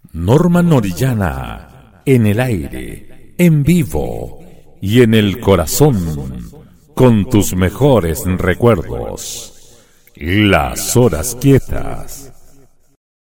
Norman Orellana, en el aire, en vivo y en el corazón, con tus mejores recuerdos. Las horas quietas.